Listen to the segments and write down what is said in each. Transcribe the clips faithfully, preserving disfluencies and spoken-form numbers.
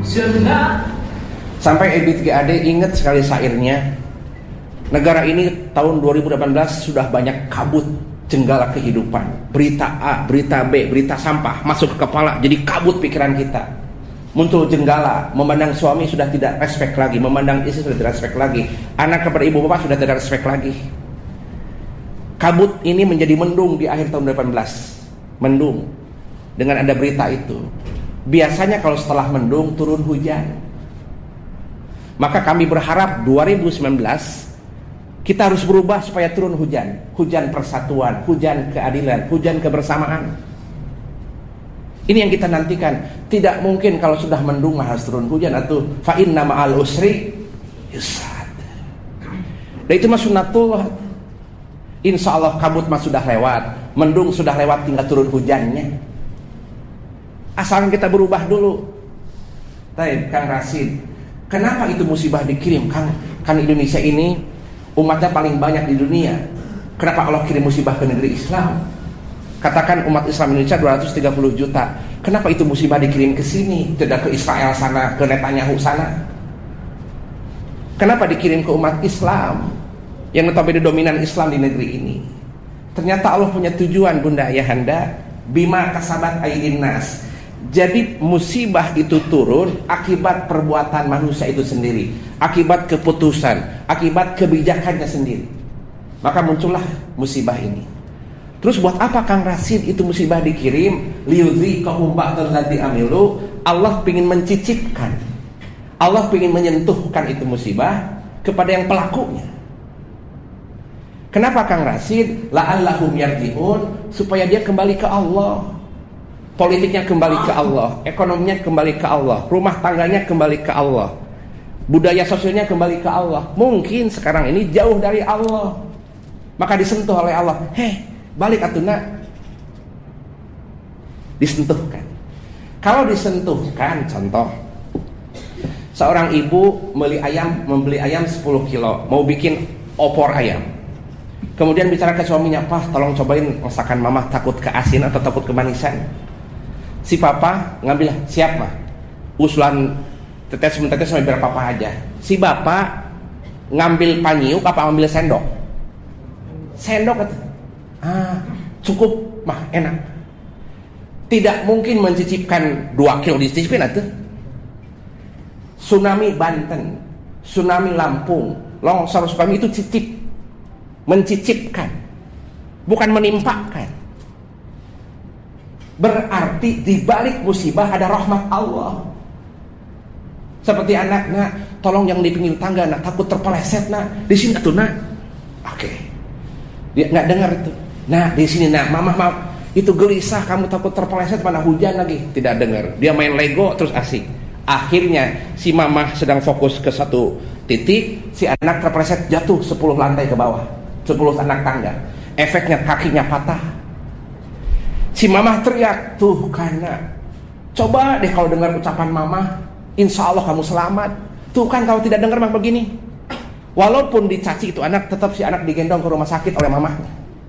Sampai Ebit G A D ingat sekali syairnya, negara ini tahun dua ribu delapan belas sudah banyak kabut jenggala kehidupan. Berita A, berita B, berita sampah masuk ke kepala, jadi kabut pikiran kita. Muncul jenggala, memandang suami sudah tidak respect lagi, memandang istri sudah tidak respect lagi, anak kepada ibu bapak sudah tidak respect lagi. Kabut ini menjadi mendung di akhir tahun dua ribu delapan belas. Mendung dengan ada berita itu. Biasanya kalau setelah mendung turun hujan. Maka kami berharap dua ribu sembilan belas kita harus berubah supaya turun hujan. Hujan persatuan, hujan keadilan, hujan kebersamaan. Ini yang kita nantikan. Tidak mungkin kalau sudah mendung harus turun hujan, atau fa inna ma'al usri yusra. Dan itu mah sunnatullah. Insya Allah kabut mah sudah lewat, mendung sudah lewat, tinggal turun hujannya. Asalkan kita berubah dulu. Baik, Kang Rasid, kenapa itu musibah dikirim? Kang, kan Indonesia ini umatnya paling banyak di dunia. Kenapa Allah kirim musibah ke negeri Islam? Katakan umat Islam Indonesia dua ratus tiga puluh juta. Kenapa itu musibah dikirim ke sini, tidak ke Israel sana, ke Netanyahu sana? Kenapa dikirim ke umat Islam yang notabene dominan Islam di negeri ini? Ternyata Allah punya tujuan, Bunda Ayahanda. Bima kasabat aydin nas. Jadi musibah itu turun akibat perbuatan manusia itu sendiri, akibat keputusan, akibat kebijakannya sendiri. Maka muncullah musibah ini. Terus buat apa Kang Rasid itu musibah dikirim? Liyudhiqahum ba'dal ladzi amilu. Allah ingin mencicipkan, Allah ingin menyentuhkan itu musibah kepada yang pelakunya. Kenapa Kang Rasid? La'allahum yarji'un, supaya dia kembali ke Allah. Politiknya kembali ke Allah, ekonominya kembali ke Allah, rumah tangganya kembali ke Allah, budaya sosialnya kembali ke Allah. Mungkin sekarang ini jauh dari Allah, maka disentuh oleh Allah. Heh, balik atuna, disentuhkan. Kalau disentuhkan, contoh, seorang ibu membeli ayam, membeli ayam sepuluh kilo, mau bikin opor ayam. Kemudian bicara ke suaminya, "Pak, tolong cobain masakan mama, takut keasin atau takut kemanisan." Si papa ngambil, "Siap mah, usulan tetes mentetes sampai biar papa aja." Si bapak ngambil panyiuk apa ngambil sendok? Sendok kata, "Ah, cukup mah, enak." Tidak mungkin mencicipkan dua kilo dicicipin atuh. Tsunami Banten, tsunami Lampung, longsor Sukabumi itu cicip, mencicipkan, bukan menimpakan. Berarti di balik musibah ada rahmat Allah. Seperti anak, "Nak, tolong yang di pinggir tangga, nak, takut terpeleset, nak. Di sini tuh, nak." Oke. Dia nggak dengar itu. "Nah, di sini, nak, mama, mama, itu gelisah, kamu takut terpeleset, mana hujan lagi." Tidak dengar. Dia main Lego terus asik. Akhirnya si mama sedang fokus ke satu titik, si anak terpeleset jatuh sepuluh lantai ke bawah, sepuluh anak tangga. Efeknya kakinya patah. Si mama teriak, "Tuh karena coba deh kalau dengar ucapan mama, insya Allah kamu selamat." Tuh kan kalau tidak dengar mah begini. Walaupun dicaci itu anak, tetap si anak digendong ke rumah sakit oleh mamahnya.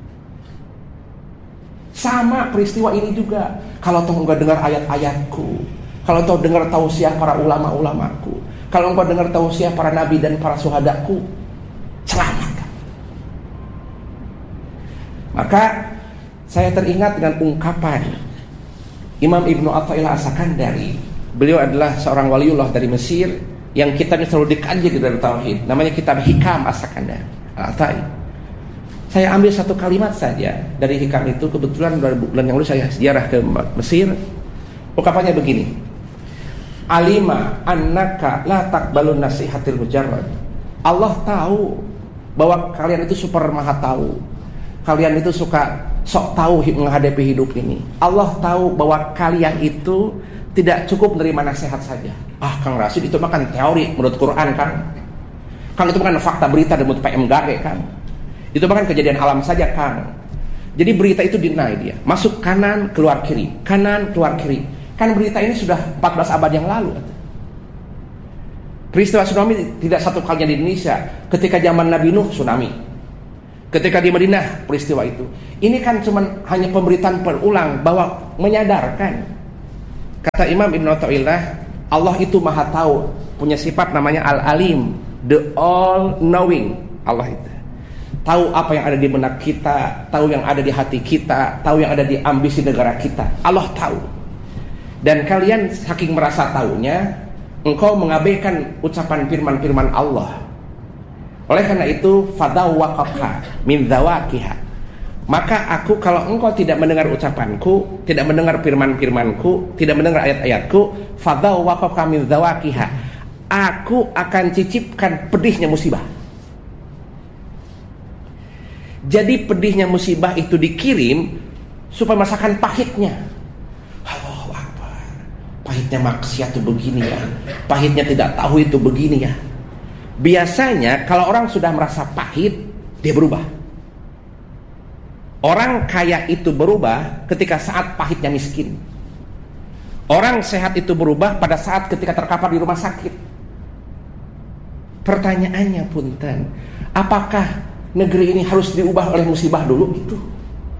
Sama peristiwa ini juga. Kalau engkau enggak dengar ayat-ayatku, kalau engkau dengar tausiah para ulama-ulamaku, kalau engkau dengar tausiah para nabi dan para syuhadaku, selamat. Maka saya teringat dengan ungkapan Imam Ibnu Athaillah As-Sakandari. Beliau adalah seorang waliullah dari Mesir yang kitabnya selalu dikaji di dalam tauhid. Namanya kitab Hikam As-Sakandari. Al-Athaillah. Saya ambil satu kalimat saja dari hikam itu. Kebetulan bulan yang lalu saya ziarah ke Mesir. Ungkapannya begini: "Alima annaka la taqbalun nasihatil mujarrad." Allah tahu bahwa kalian itu super maha tahu. Kalian itu suka sok tahu menghadapi hidup ini. Allah tahu bahwa kalian itu tidak cukup menerima nasihat saja. Ah, Kang Rasid, itu mah kan teori menurut Quran, Kang. Kang, itu kan fakta berita menurut P M G A G, Kang. Itu mah kan kejadian alam saja, Kang. Jadi berita itu deny dia. Masuk kanan, keluar kiri. Kanan, keluar kiri. Kan berita ini sudah empat belas abad yang lalu. Peristiwa tsunami tidak satu kalinya di Indonesia. Ketika zaman Nabi Nuh, tsunami. Ketika di Madinah, peristiwa itu. Ini kan cuma hanya pemberitaan berulang bahwa menyadarkan. Kata Imam Ibnu Athaillah, Allah itu maha tahu, punya sifat namanya Al-Alim, the all knowing. Allah itu tahu apa yang ada di benak kita, tahu yang ada di hati kita, tahu yang ada di ambisi negara kita. Allah tahu. Dan kalian saking merasa tahunya, engkau mengabaikan ucapan firman-firman Allah. Oleh karena itu, fadawwaqaha min dzawaqiha. Maka aku, kalau engkau tidak mendengar ucapanku, tidak mendengar firman-firmanku, tidak mendengar ayat-ayatku, fadawwaqaha min dzawaqiha, aku akan cicipkan pedihnya musibah. Jadi pedihnya musibah itu dikirim supaya masakan pahitnya. Allahu Akbar. Pahitnya maksiat itu begini ya. Pahitnya tidak tahu itu begini ya. Biasanya kalau orang sudah merasa pahit, dia berubah. Orang kaya itu berubah ketika saat pahitnya miskin. Orang sehat itu berubah pada saat ketika terkapar di rumah sakit. Pertanyaannya punten, apakah negeri ini harus diubah oleh musibah dulu gitu?